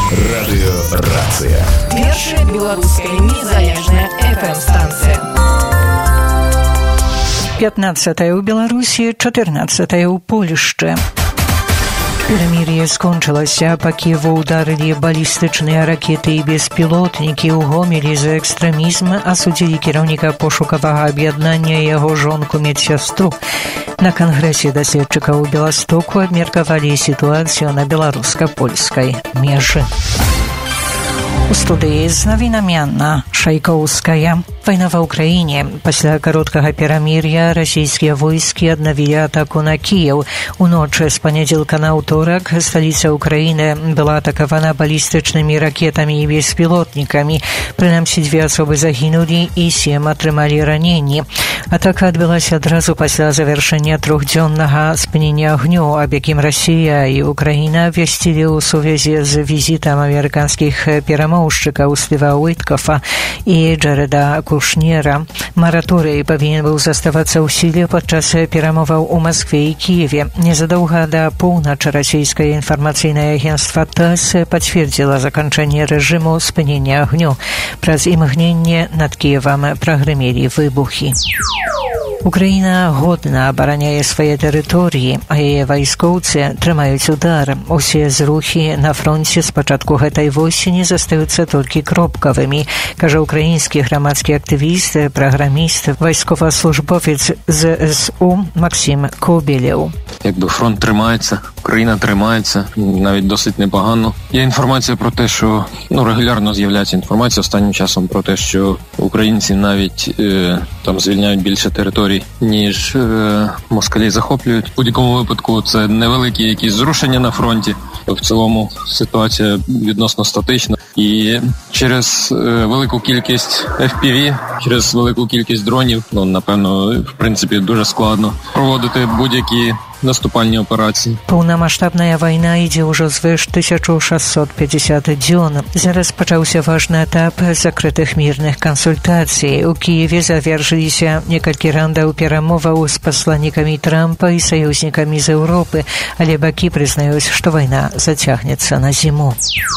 Радыёрацыя. Першая беларуская незалежная FM-станцыя. 15-я ў Беларусі, 14-я ў Польшчы. Перамір'е скончылася, пакі ударылі балістычныя ракеты і беспілотнікі. У Гомелі за экстрэмізм асудзілі кіраўніка пошукавага аб'яднання і яго жонку медсястру. На кангрэсе даследчыкаў у Беластоку абмеркавалі сітуацыю на беларуска-польскай межы. У студыі з навінамі Анна Шайкоўская. Вайна ва ўкраіне. Пасля кароткага перамір'я расійскія войскі аднавілі атаку на Кіеў. Уночы з панядзелка на ўторак сталіца Украіны была атакавана балістычнымі ракетамі і беспілотнікамі. Прынамсі 2 асобы загінулі і 7 атрымалі раненні. Атака адбылася адразу пасля завяршэння 3-дзённага спынення агню, аб якім Расія і Украіна абвясцілі ў сувязі з візітам амерыканскіх перамоўшчыкаў Стыва Уіткофа і Джареда Кушнера. Мараторый павінен быў заставацца ў сіле падчас перамоваў у Маскве і Кіеве. Незадоўга да поўначы расійскае інфармацыйнае агенцтва ТАСС пацвердзіла заканчэнне рэжыму спынення агню. Праз імгненне над Кіевам прагрымелі выбухі. Украіна годна абараняе свае тэрыторыі, а яе вайскоўцы трымаюць удар. Усе зрухі на фронце з пачатку гэтай восені застаюцца толькі кропкавымі, кажа украінскі грамадскі актывіст, праграміст, вайсковаслужбовец ЗСУ Максим Кобелєв. Якби фронт тримається, Україна тримається, навіть досить непогано. Є інформація про те, що регулярно з'являється інформація останнім часом про те, що українці навіть там звільняють більше територій, ніж москалі захоплюють. В будь-якому випадку це невеликі якісь зрушення на фронті. В цілому ситуація відносно статична. І через велику кількість FPV, через велику кількість дронів, напевно, в принципі, дуже складно проводити будь-які наступальні операції. Поўнамаштабная вайна ідзе ўжо звыш 1650 дзён. Зараз пачаўся важны этап закрытых мірных кансультацый. У Кіеве завершыліся некалькі рандаў перамоваў з пасланнікамі Трампа і саюзнікамі з Еўропы, але бакі прызнаюць, што вайна зацягнецца на зіму.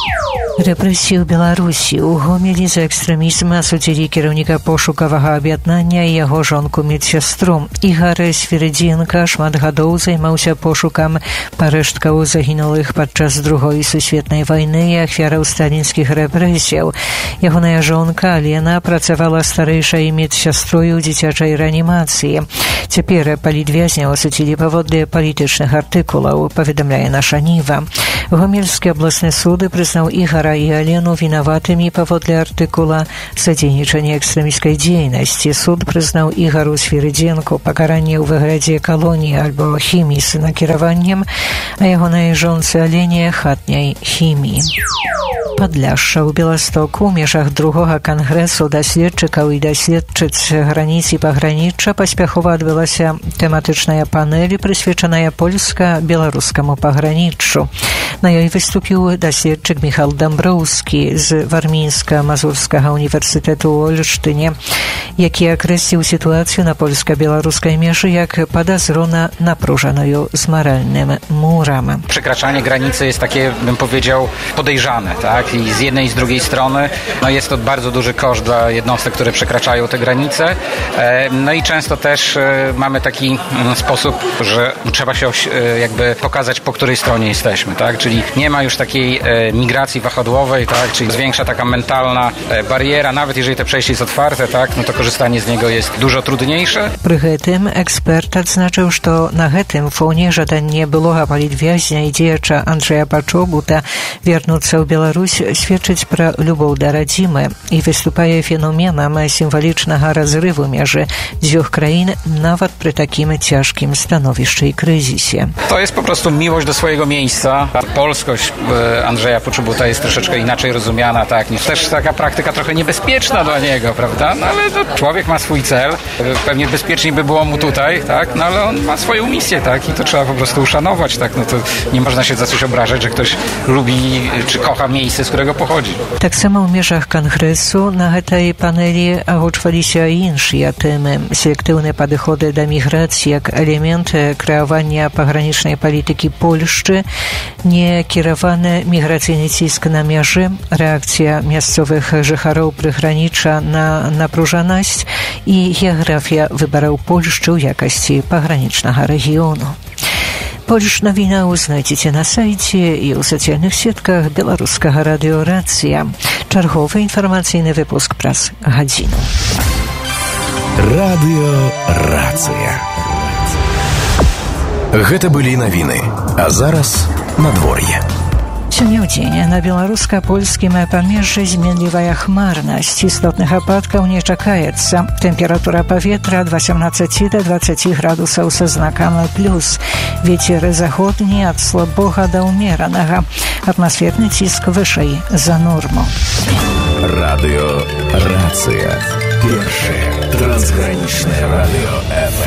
Рэпрэсіі ў Беларусі. У Гомелі за экстрэмізм асудзілі кіраўніка пошукавага аб'яднання і яго жонку медсястру. Ігар Свірыдзенка шмат гадоў займаўся пошукам парэшткаў загінулых падчас Другой сусветнай вайны і ахвяраў сталінскіх рэпрэсіяў. Ягоная жонка Алена працавала старэйшай медсястрою ў дзіцячай рэанімацыі. Цяпер палітвязняў асудзілі паводле палітычных артыкулаў, паведамляе наша Ніва. Гомельскі абласны суд прызнаў Ігара і Алену вінаватымі паводле артыкула «Садзейнічанне экстрэміскай дзейнасці». Суд прызнаў Ігару Свірыдзенку пакаранне ў выглядзе калоніі альбо хіміі з накіраваннем, а ягонай жонцы Алене хатняй хіміі. Падляшша ў Беластоку ў межах другога кангрэсу даследчыкаў і даследчыц граніц і пагранічча паспяхова адбылася тэматычная панэль, прысвечаная польска-беларускаму паграніччу. На ёй выступіў даследчык Міхал Дамброўскі з Вармінска-Мазурскага універсітэту ў Ольштыне, які акрэсліў сітуацыю на польска-беларускай межы як подозрона напружаную z moralnym murem. Przekraczanie granicy jest takie, bym powiedział, podejrzane, tak? I z jednej i z drugiej strony jest to bardzo duży koszt dla jednostek, które przekraczają te granice. No i często też mamy taki sposób, że trzeba się jakby pokazać, po której stronie jesteśmy, tak? Czyli nie ma już takiej migracji wahadłowej, tak? Czyli zwiększa taka mentalna bariera, nawet jeżeli to przejście jest otwarte, tak? No to korzystanie z niego jest dużo trudniejsze. Пры гэтым эксперт адзначыў, што на гэтым фоне жаданне былога палітвязня і дзеяча Анджэя Пачобута вернуцца ў Беларусь сведчыць пра любоў да радзімы і выступае феноменам сімвалічнага разрыву межы дзвюх краін нават пры такім цяжкім становішчы і kryzysie. To jest po prostu miłość do swojego miejsca. Polskość Andrzeja Poczobuta jest troszeczkę inaczej rozumiana, tak, niż też taka praktyka trochę niebezpieczna dla niego, prawda? No ale to człowiek ma swój cel. Pewnie bezpieczniej by było mu tutaj, tak? No ale on ma swoją misję, tak? I to trzeba po prostu uszanować, tak? No to nie można się za coś obrażać, że ktoś lubi czy kocha miejsce miejsce, z którego pochodzi. Tak samo w mierzach Kongresu na tej paneli agłoczwali się inne temy. Selektywne podchody do migracji jak element kreowania pogranicznej polityki Polski, niekierowany migracyjny cisk na mierze, reakcja miejscowych życharów przygranicza na napróżoność i geografia wyborów Polski w jakości pogranicznego regionu. Polish Nowina znajdziecie na sajcie i w socjalnych siatkach Białoruskiego Radio Racja. Czerwowy informacyjny wypusk pras godzinu. Radio Рацыя. Гэта былі навіны, а зараз надвор'е. Сёння ў дзень на беларуска-польскім памежжы зменлівая хмарнасць. Істотных ападкаў не чакаецца. Тэмпература паветра ад 18 до 20 градусаў са знакам плюс. Вецер заходні ад слабога да ўмеранага. Атмасферны ціск вышэй за норму. Радыё Рацыя. Першае трансгранічнае радыё FM.